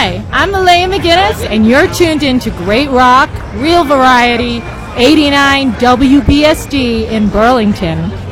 Hi, I'm Malaya McGinnis, and you're tuned in to Great Rock, Real Variety, 89 WBSD in Burlington.